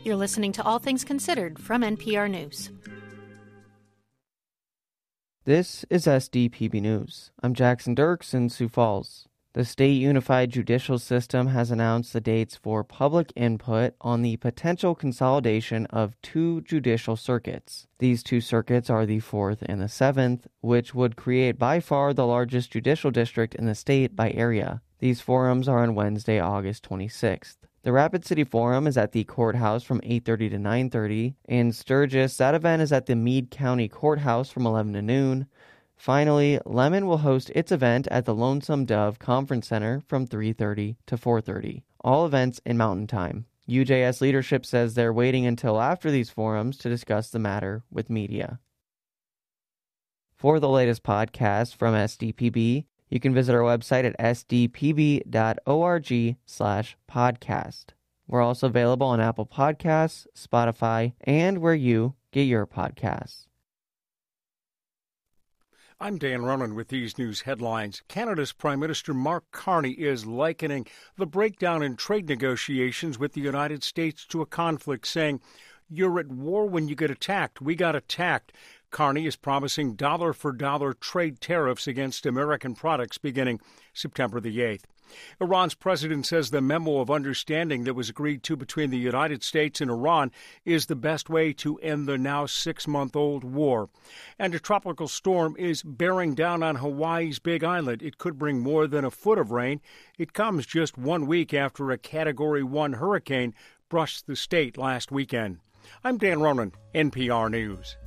You're listening to All Things Considered from NPR News. This is SDPB News. I'm Jackson Dirks in Sioux Falls. The State Unified Judicial System has announced the dates for public input on the potential consolidation of 2 judicial circuits. These 2 circuits are the 4th and the 7th, which would create by far the largest judicial district in the state by area. These forums are on Wednesday, August 26th. The Rapid City Forum is at the courthouse from 8:30 to 9:30. In Sturgis, that event is at the Meade County Courthouse from 11 to noon. Finally, Lemon will host its event at the Lonesome Dove Conference Center from 3:30 to 4:30. All events in Mountain Time. UJS leadership says they're waiting until after these forums to discuss the matter with media. For the latest podcast from SDPB, you can visit our website at sdpb.org/podcast. We're also available on Apple Podcasts, Spotify, and where you get your podcasts. I'm Dan Ronan with these news headlines. Canada's Prime Minister Mark Carney is likening the breakdown in trade negotiations with the United States to a conflict, saying, "You're at war when you get attacked. We got attacked." Carney is promising dollar-for-dollar trade tariffs against American products beginning September the 8th. Iran's president says the memo of understanding that was agreed to between the United States and Iran is the best way to end the now 6-month-old war. And a tropical storm is bearing down on Hawaii's Big Island. It could bring more than a foot of rain. It comes just 1 week after a Category 1 hurricane brushed the state last weekend. I'm Dan Ronan, NPR News.